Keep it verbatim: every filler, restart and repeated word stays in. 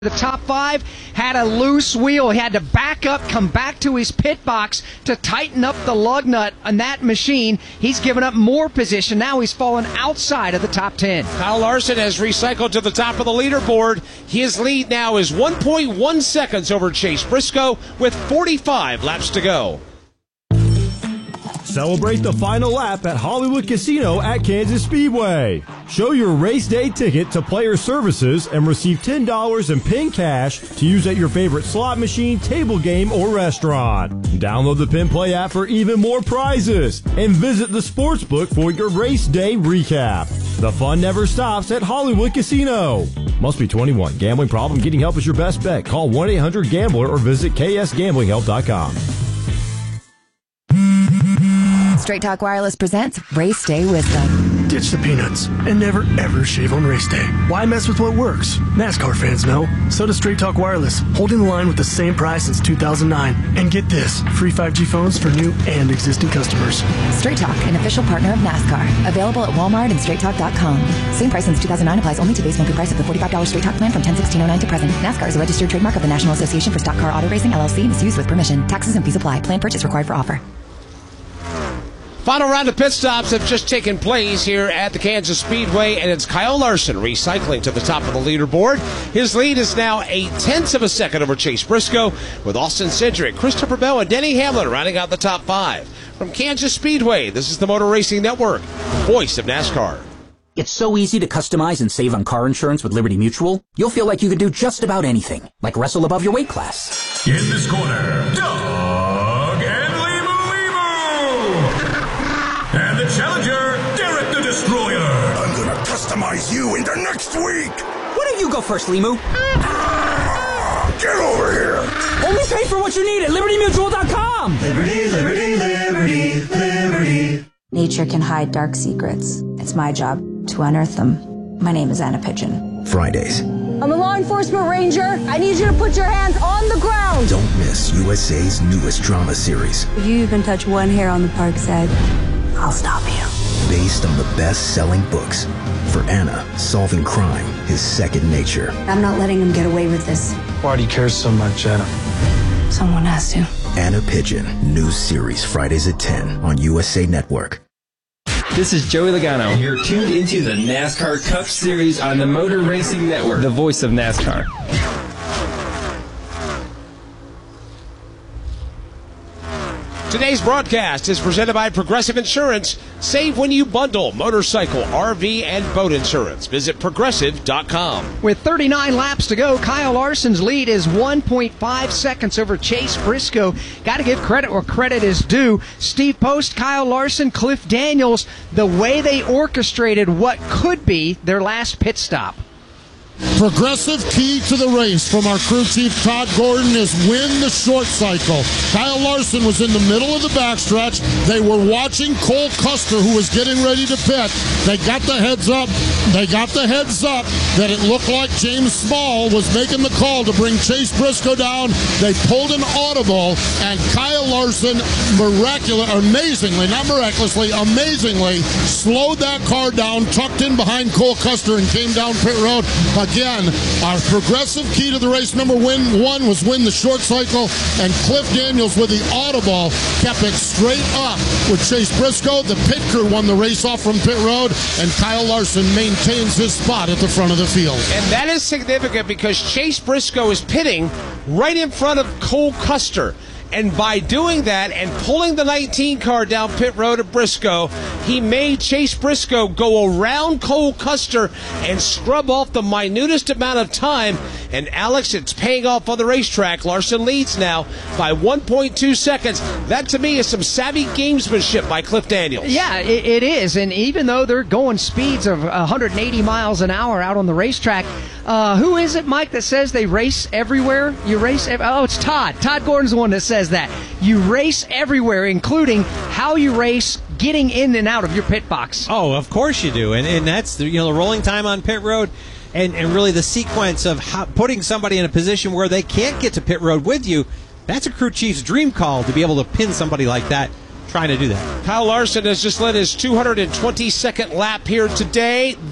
The top five had a loose wheel. He had to back up, come back to his pit box to tighten up the lug nut on that machine. He's given up more position. Now he's fallen outside of the top ten. Kyle Larson has recycled to the top of the leaderboard. His lead now is one point one seconds over Chase Briscoe with forty-five laps to go. Celebrate the final lap at Hollywood Casino at Kansas Speedway. Show your race day ticket to Player Services and receive ten dollars in PIN cash to use at your favorite slot machine, table game, or restaurant. Download the PIN Play app for even more prizes and visit the sportsbook for your race day recap. The fun never stops at Hollywood Casino. Must be twenty-one. Gambling problem? Getting help is your best bet. Call one eight hundred gambler or visit k s gambling help dot com. Straight Talk Wireless presents Race Day Wisdom. Ditch the peanuts and never ever shave on race day. Why mess with what works? NASCAR fans know. So does Straight Talk Wireless, holding the line with the same price since two thousand nine. And get this, free five G phones for new and existing customers. Straight Talk, an official partner of NASCAR. Available at Walmart and straight talk dot com. Same price since two thousand nine applies only to base monthly price of the forty-five dollars Straight Talk plan from ten sixteen oh nine to present. NASCAR is a registered trademark of the National Association for Stock Car Auto Racing, L L C, and is used with permission. Taxes and fees apply. Plan purchase required for offer. Final round of pit stops have just taken place here at the Kansas Speedway, and it's Kyle Larson recycling to the top of the leaderboard. His lead is now eight tenths of a second over Chase Briscoe, with Austin Cindric, Christopher Bell, and Denny Hamlin rounding out the top five. From Kansas Speedway, this is the Motor Racing Network, voice of NASCAR. It's so easy to customize and save on car insurance with Liberty Mutual. You'll feel like you could do just about anything, like wrestle above your weight class. In this corner, Doug and Limu Limu! And the challenger, Derek the Destroyer. I'm gonna customize you into next week. Why don't you go first, Limu? Ah, get over here. Only pay for what you need at liberty mutual dot com. Liberty, liberty, liberty, liberty. Nature can hide dark secrets. It's my job to unearth them. My name is Anna Pigeon. Fridays. I'm a law enforcement ranger. I need you to put your hands on the ground. Don't miss U S A's newest drama series. If you even touch one hair on the park's head, I'll stop you. Based on the best-selling books. For Anna, solving crime is second nature. I'm not letting him get away with this. Why do you care so much, Anna? Someone has to. Anna Pigeon, new series Fridays at ten on U S A Network. This is Joey Logano. And you're tuned into the NASCAR Cup Series on the Motor Racing Network, the voice of NASCAR. Today's broadcast is presented by Progressive Insurance. Save when you bundle motorcycle, R V, and boat insurance. Visit progressive dot com. With thirty-nine laps to go, Kyle Larson's lead is one point five seconds over Chase Briscoe. Got to give credit where credit is due. Steve Post, Kyle Larson, Cliff Daniels, the way they orchestrated what could be their last pit stop. Progressive key to the race from our crew chief Todd Gordon is win the short cycle. Kyle Larson was in the middle of the backstretch. They were watching Cole Custer, who was getting ready to pit. They got the heads up. They got the heads up that it looked like James Small was making the call to bring Chase Briscoe down. They pulled an audible, and Kyle Larson miraculous, amazingly, not miraculously, amazingly slowed that car down, tucked in behind Cole Custer, and came down pit road. Again, our progressive key to the race number win, one was win the short cycle, and Cliff Daniels with the audible kept it straight up with Chase Briscoe. The pit crew won the race off from pit road, and Kyle Larson maintains his spot at the front of the field. And that is significant because Chase Briscoe is pitting right in front of Cole Custer. And by doing that and pulling the nineteen car down pit road at Briscoe, he made Chase Briscoe go around Cole Custer and scrub off the minutest amount of time. And Alex, it's paying off on the racetrack. Larson leads now by one point two seconds. That to me is some savvy gamesmanship by Cliff Daniels. Yeah, it, it is. And even though they're going speeds of one hundred eighty miles an hour out on the racetrack, uh, who is it, Mike, that says they race everywhere? You race ev- Oh, it's Todd. Todd Gordon's the one that says that. You race everywhere, including how you race, getting in and out of your pit box. Oh, of course you do. And and that's the, you know, the rolling time on pit road. And, and really the sequence of how, putting somebody in a position where they can't get to pit road with you, that's a crew chief's dream call to be able to pin somebody like that trying to do that. Kyle Larson has just led his two hundred twenty-second lap here today.